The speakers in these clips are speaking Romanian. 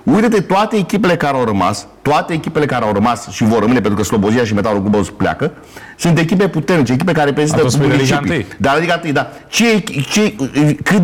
Uite-te toate echipele care au rămas, și vor rămâne pentru că Slobozia și Metalul Gubău pleacă, sunt echipe puternice, echipe care reprezintă municipii. Dar la Liga 1, da. Cât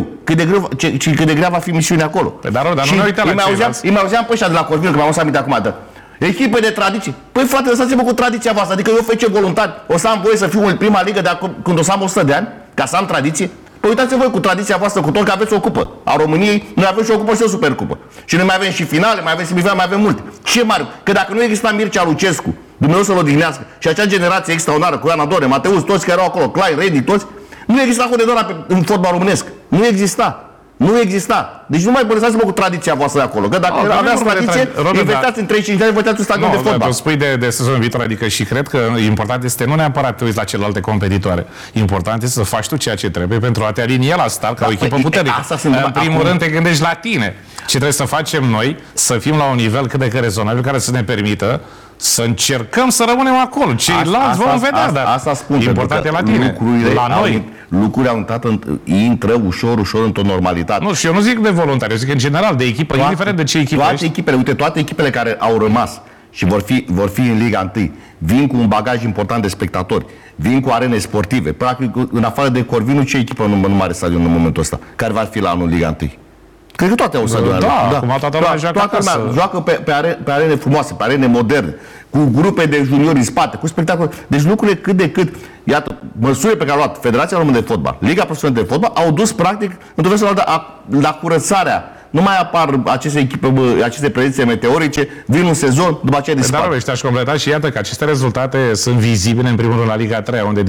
de grea va fi misiunea acolo. Dar nu ne uităm la ceilalți. Îi mai auzeam pe ăștia de la Corvinu, că m-am să aminte acum. Echipe de tradiție. Păi frate, lăsați-mă cu tradiția voastră. Adică eu FC voluntar, o să am voie să fiu în prima ligă de când o să am 100 de ani, ca să am tradiție. Păi uitați-vă voi cu tradiția voastră, cu tot că aveți o cupă. A României, noi avem și o cupă și o supercupă. Și noi mai avem și finale, mai avem semifinale, mai avem multe. Ce mare? Că dacă nu exista Mircea Lucescu, Dumnezeu să-l odihnească, și acea generație extraordinară cu Ioana Dore, Mateus, toți care erau acolo, Clai, Redi, toți, nu exista Hunedoara în fotbal românesc. Nu exista. Nu exista. Deci nu mai lăsați-mă cu tradiția voastră de acolo. Că dacă aveați tradiție, investați în 35 de ani, vă un stadion de fotbal. Tu spui de sezonul viitor, adică și cred că important este nu neapărat te uiți la celelalte competitoare. Important este să faci tu ceea ce trebuie pentru a te alinia la start ca o echipă puternică. În primul rând te gândești la tine. Ce trebuie să facem noi, să fim la un nivel cât de cât rezonabil, care să ne permită să încercăm să rămânem acolo. Ceilalți vom vedea, dar asta spun, important e la tine, la noi. Lucrurile au intrat, intră ușor într-o normalitate. Nu, și eu nu zic de voluntari, eu zic în general, de echipă, indiferent de ce echipă ești. Toate echipele care au rămas și vor fi în Liga 1, vin cu un bagaj important de spectatori, vin cu arene sportive. Practic, în afară de Corvinu, ce echipă nu mare stadion în momentul ăsta? Care va fi la anul Liga 1? Cred că toate au stadioane. Acum toată lumea joacă pe arene frumoase, pe arene moderne, cu grupe de juniori în spate, cu spectacol. Deci lucrurile cât de cât, iată, măsurile pe care au luat Federația Română de Fotbal, Liga Profesională de Fotbal, au dus practic într-o fel la curățarea. Nu mai apar aceste echipe, aceste predicții meteorice, vin un sezon, după aceea dispar. Dar te-aș completa și iată că aceste rezultate sunt vizibile în primul rând la Liga 3, unde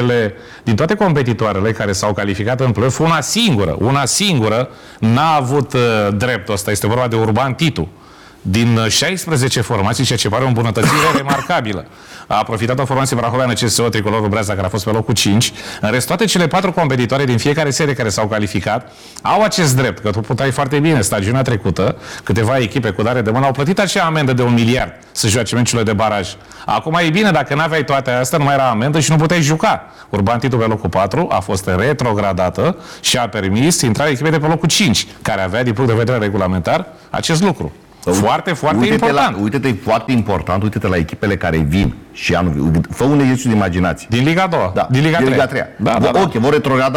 din toate competitoarele care s-au calificat în play-off, una singură n-a avut dreptul ăsta. Este vorba de Urban Titu. Din 16 formații, ceea ce pare o îmbunătățire remarcabilă. A profitat o formație brahoveană CSO Tricolorul Breaza, care a fost pe locul 5. În rest, toate cele 4 competitoare din fiecare serie care s-au calificat au acest drept, că tu puteai foarte bine. Stagiunea trecută, câteva echipe cu dare de mână au plătit acea amendă de 1 miliard să joace meciurile de baraj. Acum e bine, dacă n-aveai toate astea, nu mai era amendă și nu puteai juca. Urban Titu pe locul 4 a fost retrogradată și a permis intrarea echipei de pe locul 5, care avea, din punct de vedere regulamentar, acest lucru. Foarte important. Uite-te, foarte important, uite-te la echipele care vin și fă un exercițiu de imaginație. Din Liga 2, da, din Liga 3. Da. Ok, vor retrograda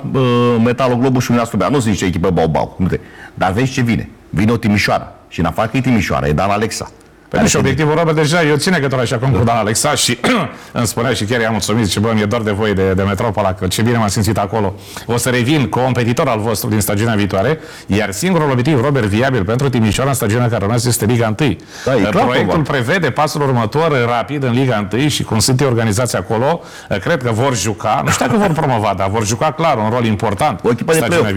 Metalul Globul și Uniunea Slobea. Nu sunt niște echipe bau-bau. Dar vezi ce vine. Vine o Timișoara. Și în afară că e Timișoara, e Dan Alexa. Și obiectivul Robert deja, eu țin legătura așa cum cu Dan Alexa și îmi spunea și chiar i-am mulțumit, zice, bă, mi-e doar de voi de Metropola, că ce bine m-am simțit acolo. O să revin competitor al vostru din stagiunea viitoare, iar singurul obiectiv, Robert, viabil pentru Timișoara în stagiunea care urmează este Liga 1. Da, proiectul prevede pasul următor rapid în Liga 1 și cum sunt organizații acolo, cred că vor juca, nu știu dacă vor promova, dar vor juca clar un rol important.